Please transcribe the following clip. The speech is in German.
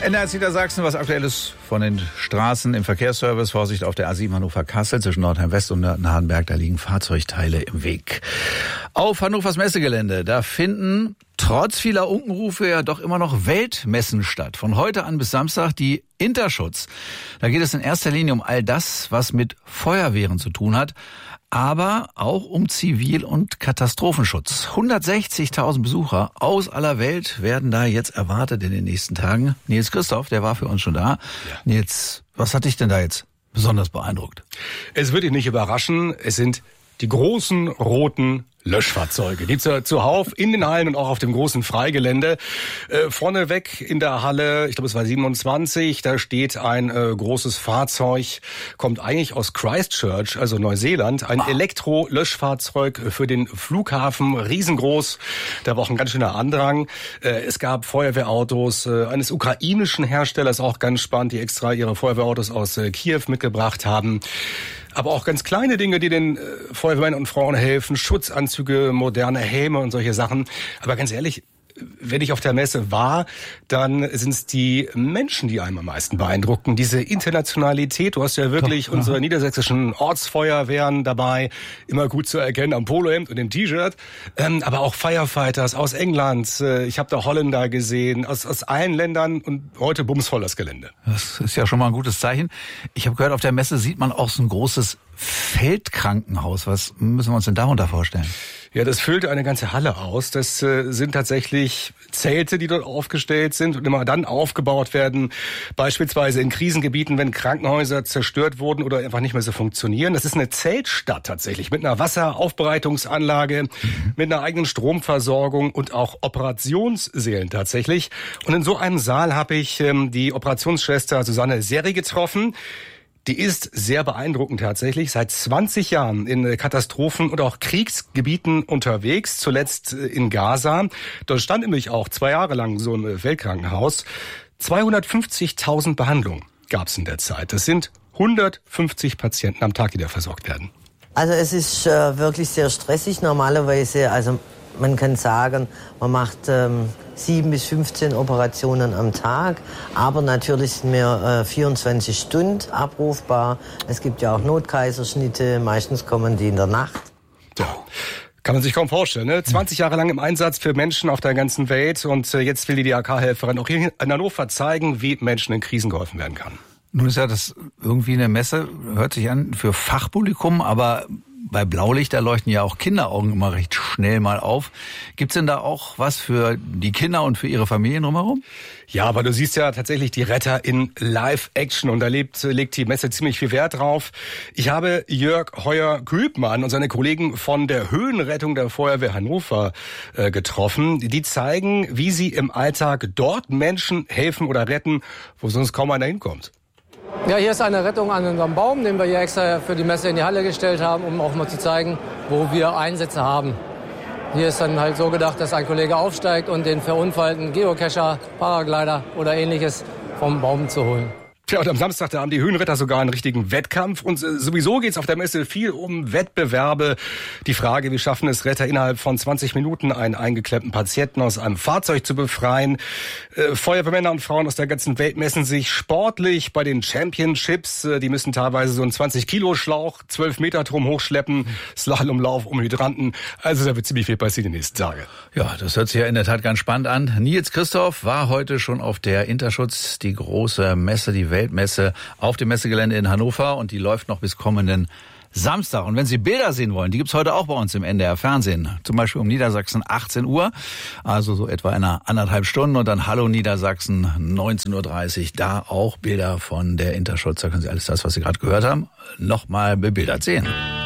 NDR Niedersachsen, was Aktuelles von den Straßen im Verkehrsservice. Vorsicht auf der A7 Hannover-Kassel zwischen Nordheim-West und Nürnberg. Da liegen Fahrzeugteile im Weg. Auf Hannovers Messegelände, da finden trotz vieler Unkenrufe ja doch immer noch Weltmessen statt. Von heute an bis Samstag die Interschutz. Da geht es in erster Linie um all das, was mit Feuerwehren zu tun hat, aber auch um Zivil- und Katastrophenschutz. 160.000 Besucher aus aller Welt werden da jetzt erwartet in den nächsten Tagen. Nils Christoph, der war für uns schon da. Ja. Nils, was hat dich denn da jetzt besonders beeindruckt? Es wird dich nicht überraschen, es sind die großen roten Löschfahrzeuge, die zuhauf in den Hallen und auch auf dem großen Freigelände. Vorneweg in der Halle, ich glaube es war 27, da steht ein großes Fahrzeug, kommt eigentlich aus Christchurch, also Neuseeland, ein Elektro-Löschfahrzeug für den Flughafen, riesengroß, da war auch ein ganz schöner Andrang. Es gab Feuerwehrautos eines ukrainischen Herstellers, auch ganz spannend, die extra ihre Feuerwehrautos aus Kiew mitgebracht haben. Aber auch ganz kleine Dinge, die den Feuerwehrmännern und Frauen helfen, Schutzanzüge, moderne Helme und solche Sachen. Aber ganz ehrlich, wenn ich auf der Messe war, dann sind es die Menschen, die einem am meisten beeindrucken. Diese Internationalität, du hast ja wirklich unsere niedersächsischen Ortsfeuerwehren dabei, immer gut zu erkennen am Polohemd und dem T-Shirt. Aber auch Firefighters aus England, ich habe da Holländer gesehen, aus allen Ländern und heute bumsvoll das Gelände. Das ist ja schon mal ein gutes Zeichen. Ich habe gehört, auf der Messe sieht man auch so ein großes Feldkrankenhaus. Was müssen wir uns denn darunter vorstellen? Ja, das füllt eine ganze Halle aus. Das sind tatsächlich Zelte, die dort aufgestellt sind und immer dann aufgebaut werden, beispielsweise in Krisengebieten, wenn Krankenhäuser zerstört wurden oder einfach nicht mehr so funktionieren. Das ist eine Zeltstadt tatsächlich mit einer Wasseraufbereitungsanlage, mit einer eigenen Stromversorgung und auch Operationssälen tatsächlich. Und in so einem Saal habe ich die Operationsschwester Susanne Seri getroffen. Die ist sehr beeindruckend tatsächlich, seit 20 Jahren in Katastrophen- und auch Kriegsgebieten unterwegs, zuletzt in Gaza. Dort stand nämlich auch 2 Jahre lang so ein Weltkrankenhaus. 250.000 Behandlungen gab es in der Zeit. Das sind 150 Patienten am Tag, die da versorgt werden. Also es ist wirklich sehr stressig normalerweise. Also man kann sagen, man macht 7 bis 15 Operationen am Tag, aber natürlich sind wir 24 Stunden abrufbar. Es gibt ja auch Notkaiserschnitte, meistens kommen die in der Nacht. Ja. Kann man sich kaum vorstellen, ne? 20 Jahre lang im Einsatz für Menschen auf der ganzen Welt und jetzt will die DRK-Helferin auch hier in Hannover zeigen, wie Menschen in Krisen geholfen werden kann. Nun ist ja das irgendwie eine Messe, hört sich an, für Fachpublikum, aber bei Blaulicht, da leuchten ja auch Kinderaugen immer recht schnell mal auf. Gibt's denn da auch was für die Kinder und für ihre Familien drumherum? Ja, aber du siehst ja tatsächlich die Retter in Live-Action und da legt die Messe ziemlich viel Wert drauf. Ich habe Jörg Heuer-Kühlmann und seine Kollegen von der Höhenrettung der Feuerwehr Hannover getroffen. Die zeigen, wie sie im Alltag dort Menschen helfen oder retten, wo sonst kaum einer hinkommt. Ja, hier ist eine Rettung an unserem Baum, den wir hier extra für die Messe in die Halle gestellt haben, um auch mal zu zeigen, wo wir Einsätze haben. Hier ist dann halt so gedacht, dass ein Kollege aufsteigt und den verunfallten Geocacher, Paraglider oder Ähnliches vom Baum zu holen. Tja, und am Samstag, da haben die Höhenretter sogar einen richtigen Wettkampf. Und sowieso geht's auf der Messe viel um Wettbewerbe. Die Frage, wie schaffen es Retter innerhalb von 20 Minuten, einen eingeklemmten Patienten aus einem Fahrzeug zu befreien. Feuerwehrmänner und Frauen aus der ganzen Welt messen sich sportlich bei den Championships. Die müssen teilweise so einen 20-Kilo-Schlauch 12 Meter drum hochschleppen. Slalomlauf um Hydranten. Also da wird ziemlich viel passieren die nächsten Tage. Ja, das hört sich ja in der Tat ganz spannend an. Nils Christoph war heute schon auf der Interschutz, die große Messe, die Weltmesse auf dem Messegelände in Hannover und die läuft noch bis kommenden Samstag. Und wenn Sie Bilder sehen wollen, die gibt's heute auch bei uns im NDR Fernsehen. Zum Beispiel um Niedersachsen 18 Uhr, also so etwa in einer 1,5 Stunden und dann Hallo Niedersachsen 19.30 Uhr. Da auch Bilder von der Interschutz. Da können Sie alles das, was Sie gerade gehört haben, nochmal bebildert sehen.